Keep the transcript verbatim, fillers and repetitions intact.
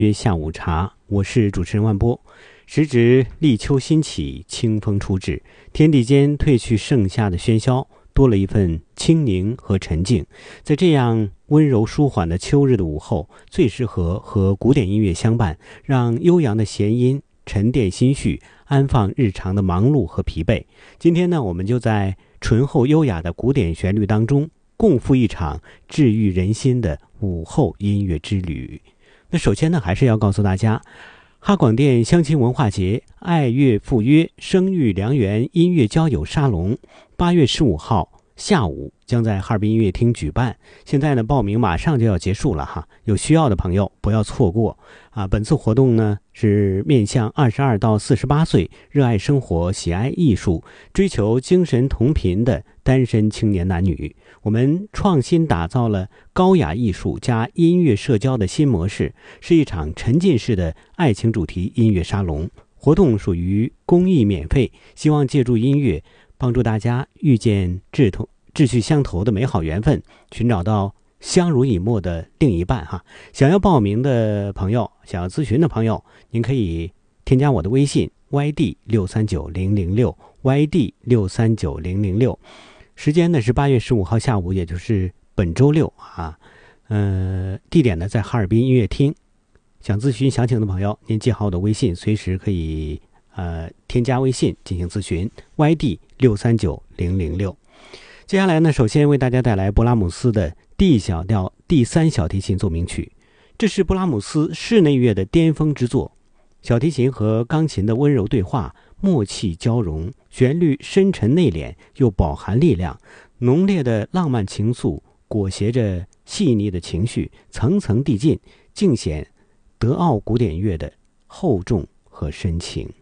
约下午茶，我是主持人万波。时值立秋新起，清风初至，天地间褪去盛夏的喧嚣，多了一份清宁和沉静。在这样温柔舒缓的秋日的午后，最适合和古典音乐相伴，让悠扬的弦音沉淀心绪，安放日常的忙碌和疲惫。今天呢，我们就在醇厚优雅的古典旋律当中，共赴一场治愈人心的午后音乐之旅。那首先呢，还是要告诉大家，哈广电乡亲文化节爱乐赴约生育良缘音乐交友沙龙，八月十五号下午将在哈尔滨音乐厅举办。现在呢，报名马上就要结束了哈，有需要的朋友不要错过啊！本次活动呢是面向二十二到四十八岁热爱生活、喜爱艺术、追求精神同频的单身青年男女。我们创新打造了高雅艺术加音乐社交的新模式，是一场沉浸式的爱情主题音乐沙龙。活动属于公益免费，希望借助音乐帮助大家遇见志同志趣相投的美好缘分，寻找到相濡以沫的另一半哈。想要报名的朋友，想要咨询的朋友，您可以添加我的微信 Y D 六三九零零六 Y D 六三九零零六，时间呢是八月十五号下午，也就是本周六啊。呃，地点呢在哈尔滨音乐厅。想咨询详情的朋友，您记好我的微信，随时可以呃添加微信进行咨询 Y D 六三九零零六。接下来呢，首先为大家带来勃拉姆斯的 D 小调第三小提琴奏鸣曲，这是勃拉姆斯室内乐的巅峰之作。小提琴和钢琴的温柔对话，默契交融，旋律深沉内敛又饱含力量，浓烈的浪漫情愫裹挟着细腻的情绪，层层递进，尽显德奥古典乐的厚重和深情。